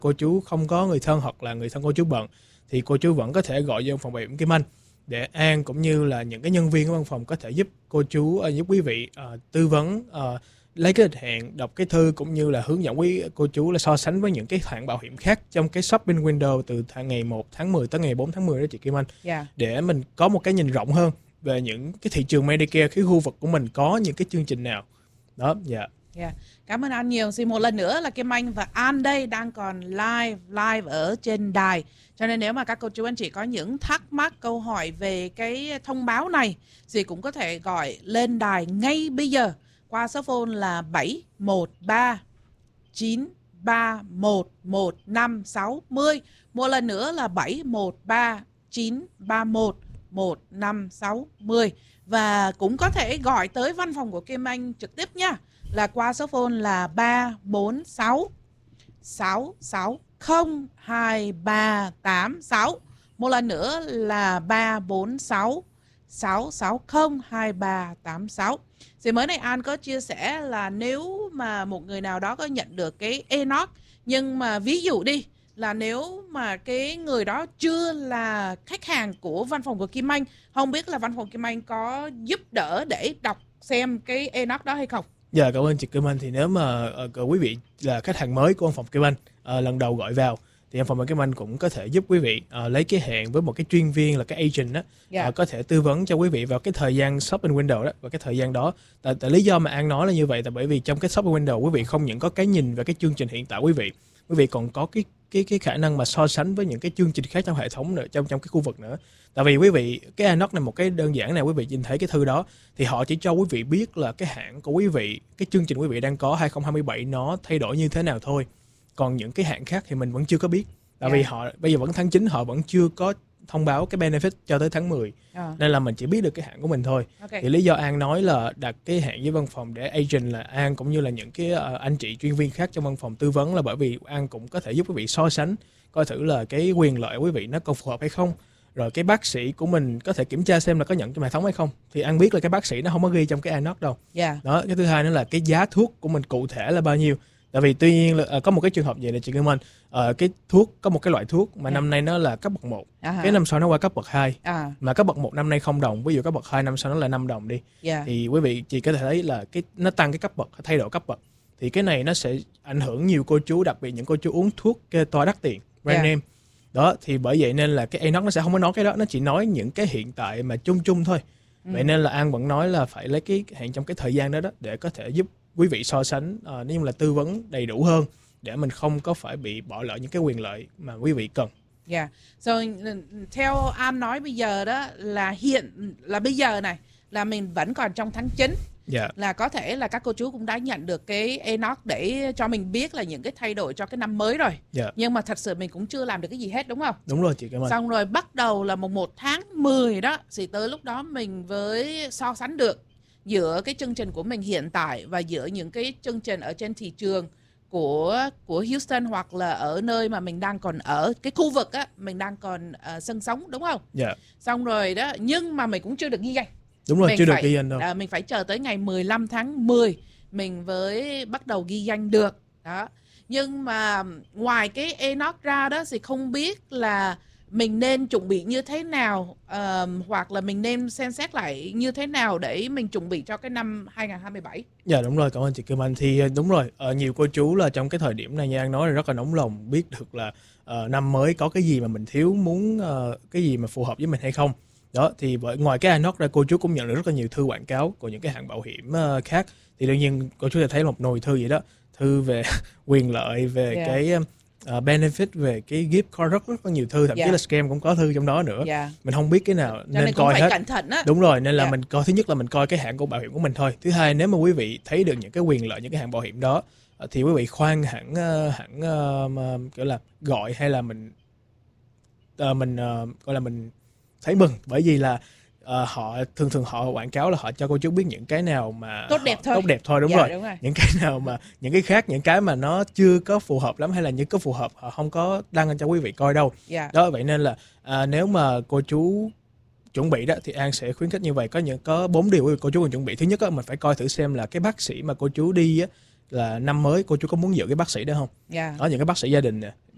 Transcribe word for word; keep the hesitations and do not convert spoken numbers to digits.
cô chú không có người thân hoặc là người thân cô chú bận thì cô chú vẫn có thể gọi vô phòng bảo hiểm Kim Anh để An cũng như là những cái nhân viên của văn phòng có thể giúp cô chú, giúp quý vị uh, tư vấn, uh, lấy cái lịch hẹn, đọc cái thư cũng như là hướng dẫn quý cô chú là so sánh với những cái hãng bảo hiểm khác trong cái shopping window từ ngày một tháng mười tới ngày bốn tháng mười đó chị Kim Anh. Yeah. Để mình có một cái nhìn rộng hơn về những cái thị trường Medicare, cái khu vực của mình có những cái chương trình nào. Đó, dạ. Yeah. Yeah. Cảm ơn An nhiều. Thì một lần nữa là Kim Anh và An đây đang còn live live ở trên đài. Cho nên nếu mà các cô chú anh chị có những thắc mắc, câu hỏi về cái thông báo này thì cũng có thể gọi lên đài ngay bây giờ qua số phone là bảy một ba chín ba một một năm sáu không. Một lần nữa là bảy một ba chín ba một một năm sáu không. Và cũng có thể gọi tới văn phòng của Kim Anh trực tiếp nha, là qua số phone là ba bốn sáu sáu sáu không hai ba tám sáu. Một lần nữa là ba bốn sáu sáu sáu không hai ba tám sáu. Thì mới này An có chia sẻ là nếu mà một người nào đó có nhận được cái e en o xê, nhưng mà ví dụ đi là nếu mà cái người đó chưa là khách hàng của văn phòng của Kim Anh, không biết là văn phòng Kim Anh có giúp đỡ để đọc xem cái e en o xê đó hay không? Dạ, cảm ơn chị Kim Anh. Thì nếu mà uh, quý vị là khách hàng mới của văn phòng Kim Anh, uh, lần đầu gọi vào thì văn phòng Kim Anh cũng có thể giúp quý vị uh, lấy cái hẹn với một cái chuyên viên là cái agent đó, yeah. uh, có thể tư vấn cho quý vị vào cái thời gian shopping window đó, và cái thời gian đó. Tại, tại lý do mà An nói là như vậy là bởi vì trong cái shopping window quý vị không những có cái nhìn về cái chương trình hiện tại quý vị, quý vị còn có cái cái cái khả năng mà so sánh với những cái chương trình khác trong hệ thống nữa, trong trong cái khu vực nữa. Tại vì quý vị, cái e en o xê này một cái đơn giản này, quý vị nhìn thấy cái thư đó thì họ chỉ cho quý vị biết là cái hãng của quý vị, cái chương trình quý vị đang có hai không hai bảy nó thay đổi như thế nào thôi. Còn những cái hãng khác thì mình vẫn chưa có biết. Tại yeah. vì họ bây giờ vẫn tháng chín, họ vẫn chưa có thông báo cái benefit cho tới tháng mười. À. Nên là mình chỉ biết được cái hãng của mình thôi. Okay. Thì lý do An nói là đặt cái hẹn với văn phòng để agent là An cũng như là những cái anh chị chuyên viên khác trong văn phòng tư vấn, là bởi vì An cũng có thể giúp quý vị so sánh, coi thử là cái quyền lợi quý vị nó có phù hợp hay không. Rồi cái bác sĩ của mình có thể kiểm tra xem là có nhận trong hệ thống hay không. Thì An biết là cái bác sĩ nó không có ghi trong cái e en o xê đâu. Yeah. Đó, cái thứ hai nữa là cái giá thuốc của mình cụ thể là bao nhiêu. Tại vì tuy nhiên là có một cái trường hợp vậy là chị Kim Anh, uh, cái thuốc, có một cái loại thuốc mà yeah. năm nay nó là cấp bậc một, uh-huh. cái năm sau nó qua cấp bậc hai, uh-huh. mà cấp bậc một năm nay không đồng, ví dụ cấp bậc hai năm sau nó là năm đồng đi, yeah. thì quý vị chỉ có thể thấy là cái nó tăng cái cấp bậc, thay đổi cấp bậc, thì cái này nó sẽ ảnh hưởng nhiều cô chú, đặc biệt những cô chú uống thuốc kê toa đắt tiền, brand yeah. name. Đó, thì bởi vậy nên là cái e en o xê nó sẽ không có nói cái đó, nó chỉ nói những cái hiện tại mà chung chung thôi. Ừ. Vậy nên là An vẫn nói là phải lấy cái hẹn trong cái thời gian đó đó để có thể giúp quý vị so sánh, uh, nếu như là tư vấn đầy đủ hơn, để mình không có phải bị bỏ lỡ những cái quyền lợi mà quý vị cần. Dạ. Yeah. So, theo An nói bây giờ đó là hiện là bây giờ này là mình vẫn còn trong tháng chín. Yeah. Là có thể là các cô chú cũng đã nhận được cái e en o xê để cho mình biết là những cái thay đổi cho cái năm mới rồi. Yeah. Nhưng mà thật sự mình cũng chưa làm được cái gì hết, đúng không? Đúng rồi chị, cảm ơn. Xong rồi bắt đầu là mùng một tháng mười đó, thì tới lúc đó mình với so sánh được giữa cái chương trình của mình hiện tại và giữa những cái chương trình ở trên thị trường của của Houston, hoặc là ở nơi mà mình đang còn ở, cái khu vực á mình đang còn uh, sinh sống, đúng không? Dạ. Yeah. Xong rồi đó, nhưng mà mình cũng chưa được ghi danh. Đúng rồi, mình chưa phải, được ghi danh đâu. À, mình phải chờ tới ngày mười lăm tháng mười mình với bắt đầu ghi danh được. Đó. Nhưng mà ngoài cái e en o xê ra đó thì không biết là mình nên chuẩn bị như thế nào, uh, hoặc là mình nên xem xét lại như thế nào để mình chuẩn bị cho cái năm hai không hai bảy. Dạ đúng rồi, cảm ơn chị Kim Anh. Thì đúng rồi, uh, nhiều cô chú là trong cái thời điểm này như An nói là rất là nóng lòng biết được là uh, năm mới có cái gì mà mình thiếu, muốn uh, cái gì mà phù hợp với mình hay không. Đó, thì bởi ngoài cái e en o xê ra, cô chú cũng nhận được rất là nhiều thư quảng cáo của những cái hãng bảo hiểm uh, khác. Thì đương nhiên cô chú sẽ thấy một nồi thư vậy đó, thư về quyền lợi, về yeah. cái uh, benefit, về cái gift card, rất rất là nhiều thư, thậm yeah. chí là scam cũng có thư trong đó nữa. Yeah. Mình không biết cái nào cho nên, nên coi phải hết. Cẩn thận á. Đúng rồi, nên là yeah. mình coi, thứ nhất là mình coi cái hãng của bảo hiểm của mình thôi. Thứ hai, nếu mà quý vị thấy được những cái quyền lợi những cái hãng bảo hiểm đó thì quý vị khoan hẳn uh, hẳn uh, kiểu là gọi, hay là mình uh, mình uh, gọi là mình thấy mừng, bởi vì là uh, họ thường thường họ quảng cáo là họ cho cô chú biết những cái nào mà tốt đẹp thôi, tốt đẹp thôi, đúng, dạ, rồi. đúng rồi. Những cái nào mà những cái khác, những cái mà nó chưa có phù hợp lắm, hay là những cái phù hợp họ không có đăng lên cho quý vị coi đâu. Dạ. Đó, vậy nên là uh, nếu mà cô chú chuẩn bị đó thì An sẽ khuyến khích như vậy. Có những có bốn điều cô chú cần chuẩn bị. Thứ nhất á, mình phải coi thử xem là cái bác sĩ mà cô chú đi á, là năm mới cô chú có muốn giữ cái bác sĩ đó không. Yeah. Đó, những cái bác sĩ gia đình nè,